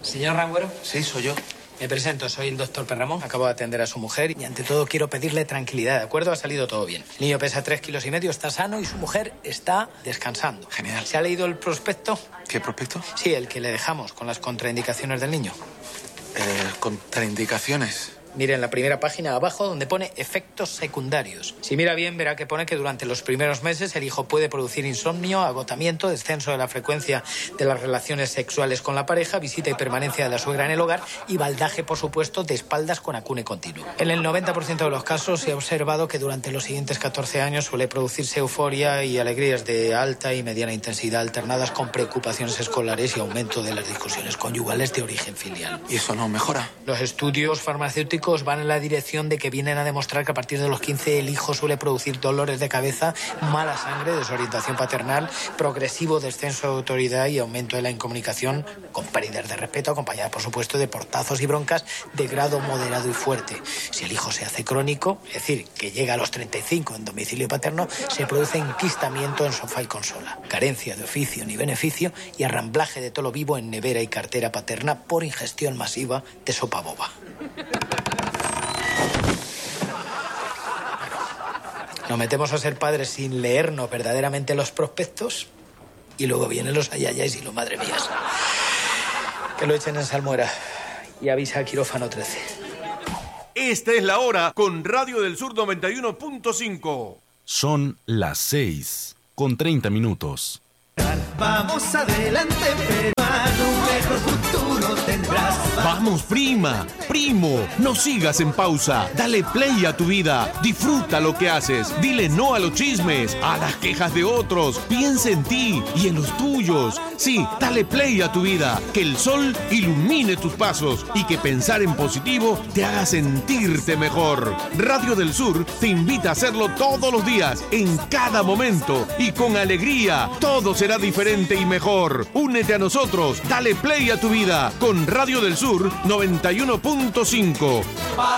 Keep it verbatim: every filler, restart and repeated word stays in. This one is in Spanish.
Señor Rangüero. Sí, soy yo. Me presento, soy el doctor Perramón. Acabo de atender a su mujer y ante todo quiero pedirle tranquilidad, ¿de acuerdo? Ha salido todo bien. El niño pesa tres kilos y medio, está sano y su mujer está descansando. Genial. ¿Se ha leído el prospecto? ¿Qué prospecto? Sí, el que le dejamos con las contraindicaciones del niño. Eh, contraindicaciones. Mire en la primera página abajo donde pone efectos secundarios. Si mira bien, verá que pone que durante los primeros meses el hijo puede producir insomnio, agotamiento, descenso de la frecuencia de las relaciones sexuales con la pareja, visita y permanencia de la suegra en el hogar y baldaje, por supuesto, de espaldas con acune continuo. En el noventa por ciento de los casos se ha observado que durante los siguientes catorce años suele producirse euforia y alegrías de alta y mediana intensidad alternadas con preocupaciones escolares y aumento de las discusiones conyugales de origen filial. ¿Y eso no mejora? Los estudios farmacéuticos van en la dirección de que vienen a demostrar que a partir de los quince el hijo suele producir dolores de cabeza, mala sangre, desorientación paternal, progresivo descenso de autoridad y aumento de la incomunicación con pérdidas de respeto, acompañada por supuesto de portazos y broncas de grado moderado y fuerte. Si el hijo se hace crónico, es decir, que llega a los treinta y cinco en domicilio paterno, se produce enquistamiento en sofá y consola, carencia de oficio ni beneficio y arramblaje de todo lo vivo en nevera y cartera paterna por ingestión masiva de sopa boba. Nos metemos a ser padres sin leernos verdaderamente los prospectos y luego vienen los ayayáis y los madre mías. Que lo echen en salmuera y avisa a quirófano trece. Esta es la hora con Radio del Sur noventa y uno punto cinco. Son las seis con treinta minutos. Vamos adelante, hermano, un mejor futuro tendrás. Vamos, prima, primo, no sigas en pausa. Dale play a tu vida. Disfruta lo que haces. Dile no a los chismes, a las quejas de otros. Piensa en ti y en los tuyos. Sí, dale play a tu vida. Que el sol ilumine tus pasos y que pensar en positivo te haga sentirte mejor. Radio del Sur te invita a hacerlo todos los días, en cada momento y con alegría. Todo será diferente y mejor. Únete a nosotros. Dale play a tu vida con Radio del Sur noventa y uno punto cinco.